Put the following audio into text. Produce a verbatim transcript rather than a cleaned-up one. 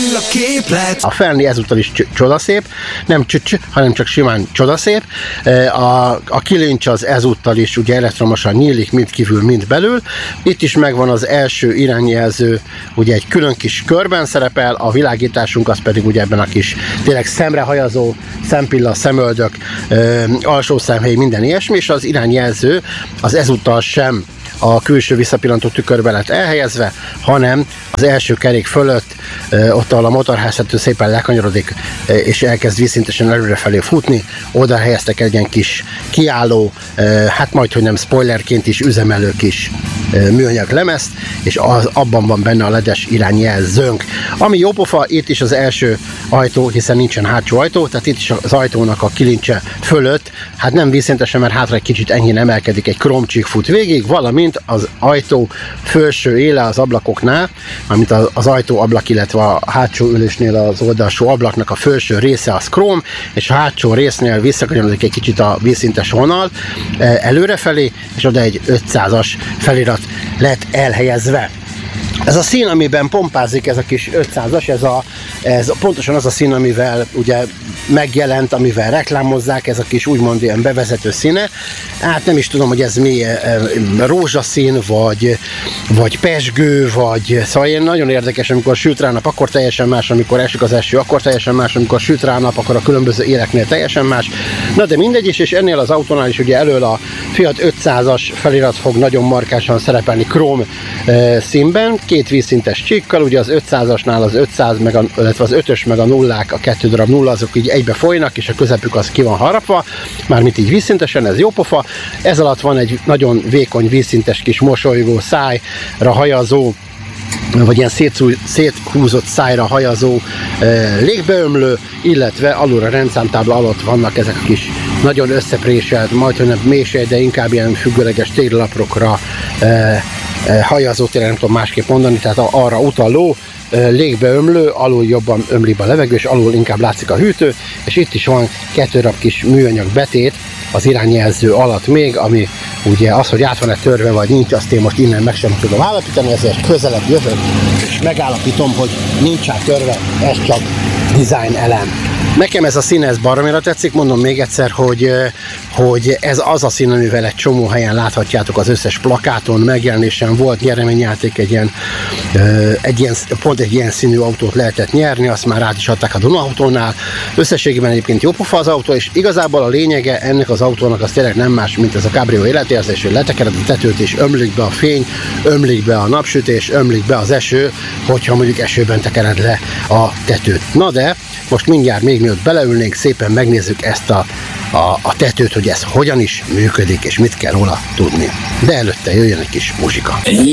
stabil a képlet. A felni ezúttal is csodaszép, nem csücs, hanem csak simán csodaszép. A, a kilincs az ezúttal is ugye elektromosan nyílik, mind kívül, mind belül. Itt is megvan az első irányjelző, ugye egy külön kis körben szerepel, a világításunk az pedig ugye ebben a kis tényleg szemrehajazó, szempilla, szemöldök, alsó szemhéj, minden ilyesmi, és az irányjelző az ezúttal sem a külső visszapillantó tükörbe lett elhelyezve, hanem az első kerék fölött, ott, ahol a motorháztető szépen lekanyarodik, és elkezd vízszintesen előrefelé futni, oda helyeztek egy ilyen kis kiálló, hát majd, hogy nem spoilerként is üzemelő kis műanyag lemezt, és az, abban van benne a ledes irányjelzőnk. Ami jó pofa, itt is az első ajtó, hiszen nincsen hátsó ajtó, tehát itt is az ajtónak a kilincse fölött, hát nem vízszintesen, mert hátra egy kicsit enyhén emelkedik, egy kromcsík fut végig, valamint az ajtó felső éle az ablakoknál, mármint az ajtó ablak, illetve a hátsó ülésnél az oldalsó ablaknak a felső része az króm, és a hátsó résznél visszakanyarodik egy kicsit a vízszintes vonal előrefelé, és oda egy ötszázas felirat lett elhelyezve. Ez a szín, amiben pompázik ez a kis ötszázas, ez, a, ez pontosan az a szín, amivel ugye megjelent, amivel reklámozzák, ez a kis úgymond ilyen bevezető színe. Hát nem is tudom, hogy ez mi, rózsaszín, vagy, vagy pezsgő, vagy szóval ilyen nagyon érdekes, amikor süt rá nap, akkor teljesen más, amikor esik az eső, akkor teljesen más, amikor süt rá nap, akkor a különböző éleknél teljesen más. Na de mindegy is, és ennél az autónál is ugye elől a Fiat ötszázas felirat fog nagyon markásan szerepelni króm e, színben, két vízszintes csíkkal, ugye az ötszázasnál az ötszáz, meg a, illetve az ötös meg a nullák, a kettő darab nulla, azok így egybe folynak, és a közepük az ki van harapva, mármint így vízszintesen, ez jó pofa. Ez alatt van egy nagyon vékony vízszintes kis mosolygó szájra hajazó, vagy ilyen széthúzott szájra hajazó e, légbeömlő, illetve alul a rendszámtábla alatt vannak ezek a kis nagyon összepréselt, majdhogy nem mélysej, de inkább ilyen függőleges téglalapokra e, e, hajazó, tényleg nem tudom másképp mondani, tehát arra utaló légbeömlő, alul jobban ömlik a levegő, és alul inkább látszik a hűtő, és itt is van kettő darab kis műanyag betét az irányjelző alatt még, ami ugye az, hogy át van-e törve vagy nincs, azt én most innen meg sem tudom állapítani, ezért közelebb jövök, és megállapítom, hogy nincs átörve, ez csak design elem. Nekem ez a szín, ez baromira tetszik, mondom még egyszer, hogy, hogy ez az a szín, amivel egy csomó helyen láthatjátok az összes plakáton, megjelenésen volt nyereményjáték, egy ilyen, egy ilyen, pont egy ilyen színű autót lehetett nyerni, azt már át is adták a Duna autónál. Összességében egyébként jó pofa az autó, és igazából a lényege ennek az autónak az tényleg nem más, mint ez a Cabrio életérzés, hogy letekered a tetőt, és ömlik be a fény, ömlik be a napsütés, ömlik be az eső, hogyha mondjuk esőben tekered le a tetőt. Na de most mindjárt még mielőtt beleülnénk, szépen megnézzük ezt a, a, a tetőt, hogy ez hogyan is működik, és mit kell róla tudni. De előtte jöjjön egy kis muzsika.